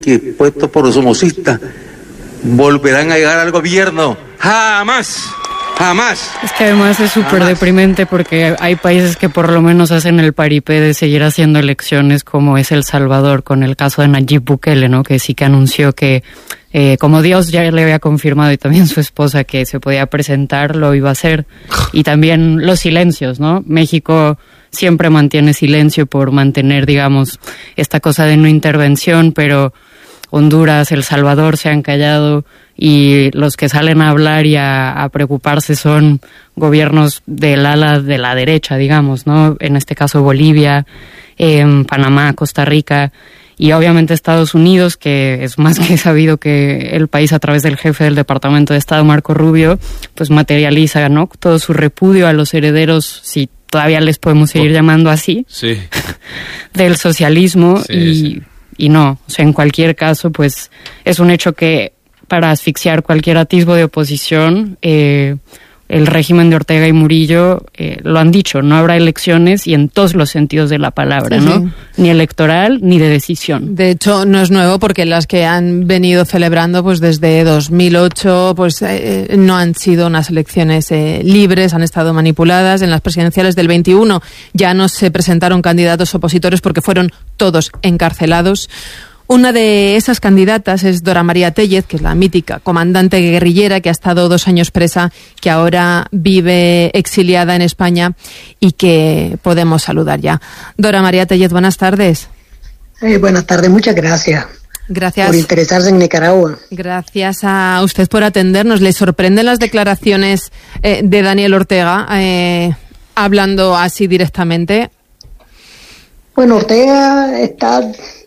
que puestos por los somocistas volverán a llegar al gobierno. ¡Jamás! ¡Jamás! Es que además es súper deprimente porque hay países que por lo menos hacen el paripé de seguir haciendo elecciones, como es El Salvador, con el caso de Nayib Bukele, ¿no? Que sí que anunció que, como Dios ya le había confirmado y también su esposa que se podía presentar, lo iba a hacer. Y también los silencios, ¿no? México siempre mantiene silencio por mantener, digamos, esta cosa de no intervención, pero Honduras, El Salvador se han callado y los que salen a hablar y a preocuparse son gobiernos del ala de la derecha, digamos, ¿no? En este caso Bolivia, Panamá, Costa Rica y obviamente Estados Unidos, que es más que sabido que el país a través del jefe del Departamento de Estado, Marco Rubio, pues materializa, ¿no? Todo su repudio a los herederos, si todavía les podemos seguir llamando así, sí, del socialismo, sí. Y no, o sea, en cualquier caso, pues es un hecho que para asfixiar cualquier atisbo de oposición, el régimen de Ortega y Murillo lo han dicho, no habrá elecciones y en todos los sentidos de la palabra, sí, ¿no? Sí. Ni electoral ni de decisión. De hecho, no es nuevo porque las que han venido celebrando pues desde 2008 pues no han sido unas elecciones libres, han estado manipuladas. En las presidenciales del 21 ya no se presentaron candidatos opositores porque fueron todos encarcelados. Una de esas candidatas es Dora María Tellez, que es la mítica comandante guerrillera que ha estado 2 años presa, que ahora vive exiliada en España y que podemos saludar ya. Dora María Tellez, buenas tardes. Buenas tardes, muchas gracias. Gracias por interesarse en Nicaragua. Gracias a usted por atendernos. ¿Le sorprenden las declaraciones de Daniel Ortega hablando así directamente? Bueno, Ortega está...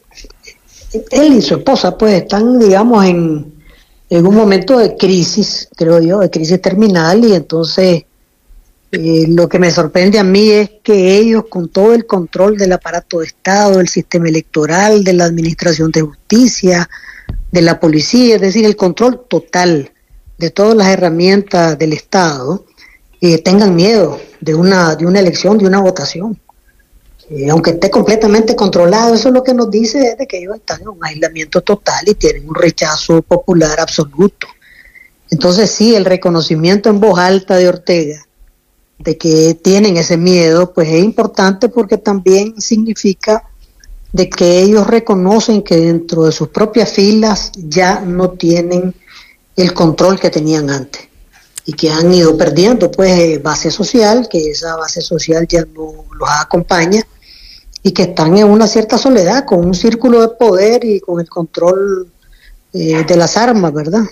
Él y su esposa pues están, digamos, en un momento de crisis, creo yo, de crisis terminal, y entonces lo que me sorprende a mí es que ellos, con todo el control del aparato de Estado, del sistema electoral, de la administración de justicia, de la policía, es decir, el control total de todas las herramientas del Estado, tengan miedo de una elección, de una votación. Aunque esté completamente controlado, eso es lo que nos dice de que ellos están en un aislamiento total y tienen un rechazo popular absoluto. Entonces sí, el reconocimiento en voz alta de Ortega de que tienen ese miedo, pues es importante porque también significa de que ellos reconocen que dentro de sus propias filas ya no tienen el control que tenían antes y que han ido perdiendo pues base social, que esa base social ya no los acompaña y que están en una cierta soledad, con un círculo de poder y con el control de las armas, ¿verdad?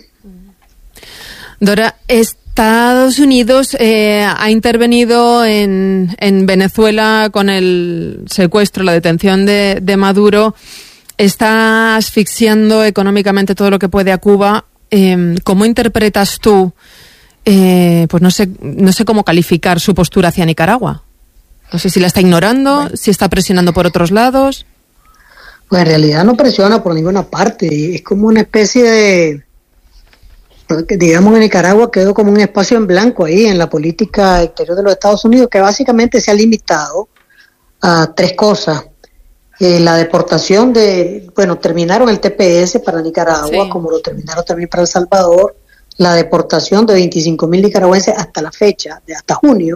Dora, Estados Unidos ha intervenido en Venezuela con el secuestro, la detención de Maduro, está asfixiando económicamente todo lo que puede a Cuba. ¿Cómo interpretas tú, pues no sé cómo calificar su postura hacia Nicaragua? No sé si la está ignorando, bueno, si está presionando por otros lados. Pues en realidad no presiona por ninguna parte. Es como una especie de... Digamos que Nicaragua quedó como un espacio en blanco ahí en la política exterior de los Estados Unidos, que básicamente se ha limitado a 3 cosas. La deportación terminaron el TPS para Nicaragua, sí, como lo terminaron también para El Salvador. La deportación de 25,000 nicaragüenses hasta la fecha, hasta junio,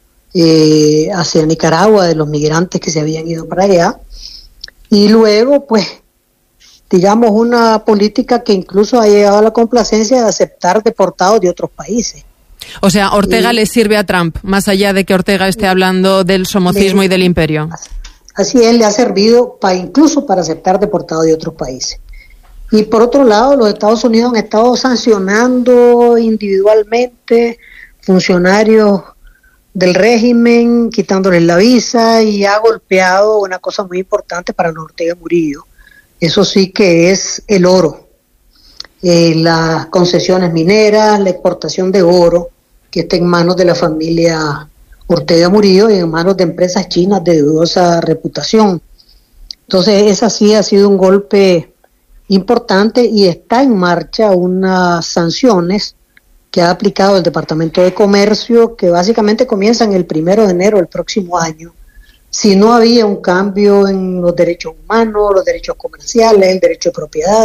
hacia Nicaragua, de los migrantes que se habían ido para allá. Y luego, pues, digamos, una política que incluso ha llegado a la complacencia de aceptar deportados de otros países. O sea, Ortega le sirve a Trump, más allá de que Ortega esté hablando del somocismo y del imperio. Así es, le ha servido incluso para aceptar deportados de otros países. Y por otro lado, los Estados Unidos han estado sancionando individualmente funcionarios del régimen, quitándoles la visa, y ha golpeado una cosa muy importante para Ortega Murillo. Eso sí que es el oro, las concesiones mineras, la exportación de oro, que está en manos de la familia Ortega Murillo y en manos de empresas chinas de dudosa reputación. Entonces, esa sí ha sido un golpe importante y está en marcha unas sanciones que ha aplicado el Departamento de Comercio, que básicamente comienzan el 1 de enero del próximo año, si no había un cambio en los derechos humanos, los derechos comerciales, el derecho de propiedad,